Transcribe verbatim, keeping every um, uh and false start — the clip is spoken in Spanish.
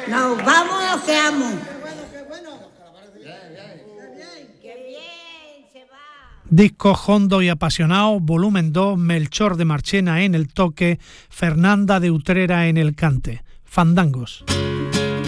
Nos vamos los que amo. Disco hondo y apasionado, volumen dos, Melchor de Marchena en el toque, Fernanda de Utrera en el cante. Fandangos.